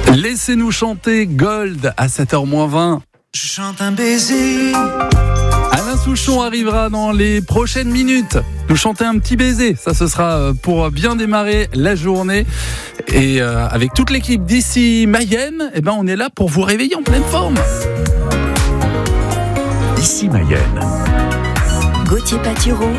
Laissez-nous chanter Gold à 7h-20. Je chante un baiser. Alain Souchon arrivera dans les prochaines minutes nous chanter un petit baiser. Ça, ce sera pour bien démarrer la journée. Et avec toute l'équipe d'ici Mayenne, on est là pour vous réveiller en pleine forme. Ici Mayenne. Gauthier Patureau.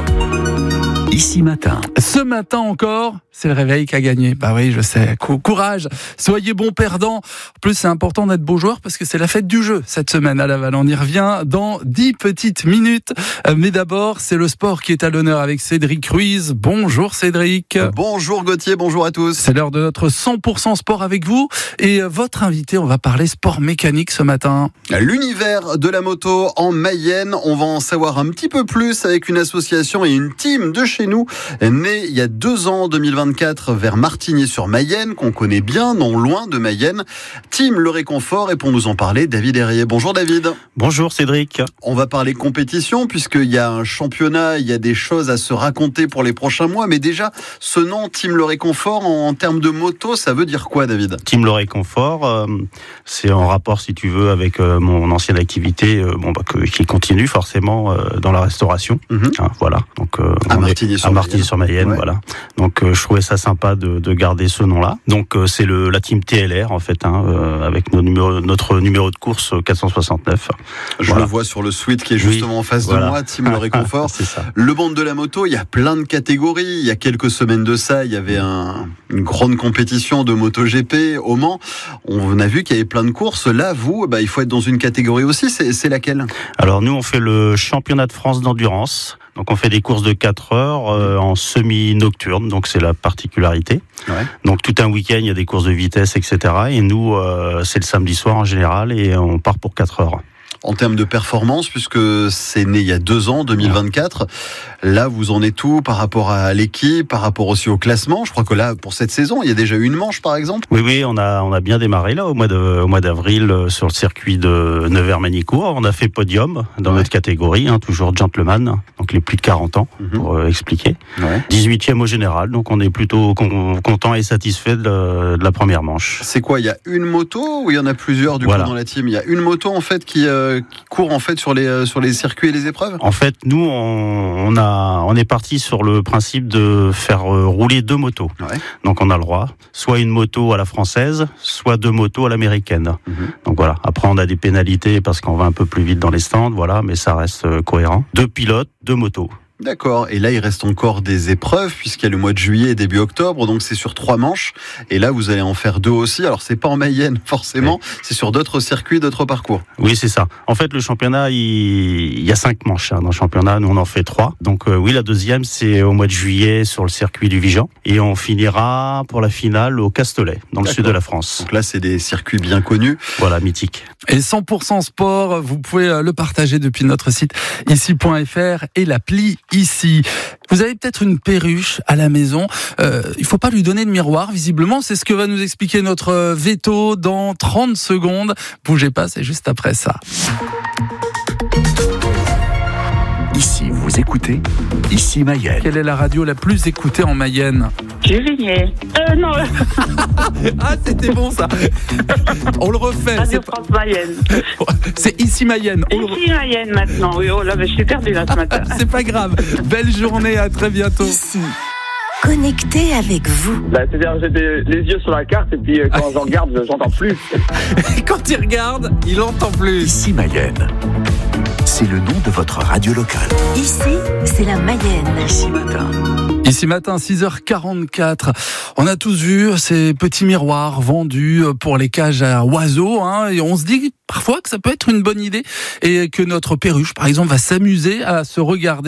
Ici Matin. Ce matin encore, c'est le réveil qui a gagné. Bah oui, je sais. Courage. Soyez bons perdants. En plus, c'est important d'être beau joueur parce que c'est la fête du jeu cette semaine à Laval. On y revient dans 10 petites minutes. Mais d'abord, c'est le sport qui est à l'honneur avec Cédric Ruiz. Bonjour Cédric. Bonjour Gauthier, bonjour à tous. C'est l'heure de notre 100% sport avec vous. Et votre invité, on va parler sport mécanique ce matin. L'univers de la moto en Mayenne. On va en savoir un petit peu plus avec une association et une team de chez nous, née il y a 2 ans, 2024, vers Martigny-sur-Mayenne, qu'on connaît bien, non loin de Mayenne. Team Le Réconfort, et pour nous en parler, David Herrier. Bonjour David. Bonjour Cédric. On va parler compétition, puisqu'il y a un championnat, il y a des choses à se raconter pour les prochains mois, mais déjà, ce nom, Team Le Réconfort, en termes de moto, ça veut dire quoi David ? Team Le Réconfort, c'est en rapport, si tu veux, avec mon ancienne activité, qui continue forcément dans la restauration. Voilà. Donc, à Martigny-sur-Mayenne, ouais. Voilà. Donc je trouvais ça sympa de garder ce nom-là. Donc c'est la team TLR en fait, avec notre numéro de course 469. Je le vois sur le suite qui est justement en face de moi, Team Le Réconfort. C'est ça. Le monde de la moto, il y a plein de catégories. Il y a quelques semaines de ça, il y avait une grande compétition de MotoGP au Mans. On a vu qu'il y avait plein de courses. Là, vous, il faut être dans une catégorie aussi. C'est laquelle ? Alors nous, on fait le championnat de France d'endurance. Donc on fait des courses de 4 heures en semi-nocturne, donc c'est la particularité. Ouais. Donc tout un week-end, il y a des courses de vitesse, etc. Et nous, c'est le samedi soir en général, et on part pour 4 heures. En termes de performance, puisque c'est né il y a 2 ans, 2024, là vous en êtes où par rapport à l'équipe, par rapport aussi au classement ? Je crois que là, pour cette saison, il y a déjà eu une manche par exemple. Oui, on a bien démarré là au mois d'avril sur le circuit de Nevers-Manicourt. On a fait podium dans notre catégorie, toujours gentleman, donc les plus de 40 ans pour expliquer. 18e au général, donc on est plutôt content et satisfait de la première manche. C'est quoi ? Il y a une moto ou il y en a plusieurs coup dans la team ? Il y a une moto en fait qui court en fait sur les circuits et les épreuves ? En fait, nous on est parti sur le principe de faire rouler 2 motos. Ouais. Donc on a le droit, soit une moto à la française, soit 2 motos à l'américaine. Donc voilà. Après on a des pénalités parce qu'on va un peu plus vite dans les stands, voilà, mais ça reste cohérent. 2 pilotes, 2 motos. D'accord. Et là, il reste encore des épreuves puisqu'il y a le mois de juillet et début octobre. Donc, c'est sur 3 manches. Et là, vous allez en faire 2 aussi. Alors, c'est pas en Mayenne, forcément. Oui. C'est sur d'autres circuits, d'autres parcours. Oui, c'est ça. En fait, le championnat, il y a 5 manches dans le championnat. Nous, on en fait 3. Donc, oui, la deuxième, c'est au mois de juillet sur le circuit du Vigan. Et on finira pour la finale au Castellet, dans le sud de la France. Donc là, c'est des circuits bien connus. Voilà, mythiques. Et 100% sport, vous pouvez le partager depuis notre site ici.fr et l'appli Ici. Vous avez peut-être une perruche à la maison. Il faut pas lui donner de miroir, visiblement. C'est ce que va nous expliquer notre veto dans 30 secondes. Bougez pas, c'est juste après ça. Ici, vous écoutez Ici Mayenne. Quelle est la radio la plus écoutée en Mayenne ? Juvigné. Non. Ah, c'était bon ça. On le refait. Radio France Mayenne. C'est Ici Mayenne. Ici Mayenne maintenant. Oui, oh là, je suis perdue là ce matin. C'est pas grave. Belle journée, à très bientôt. Ici. Connecté avec vous. C'est-à-dire j'ai les yeux sur la carte et puis quand j'en regarde, j'entends plus. Et quand il regarde, il entend plus. Ici Mayenne. C'est le nom de votre radio locale. Ici, c'est la Mayenne. Ici Matin. Ici Matin, 6h44. On a tous vu ces petits miroirs vendus pour les cages à oiseaux, et on se dit parfois que ça peut être une bonne idée et que notre perruche, par exemple, va s'amuser à se regarder.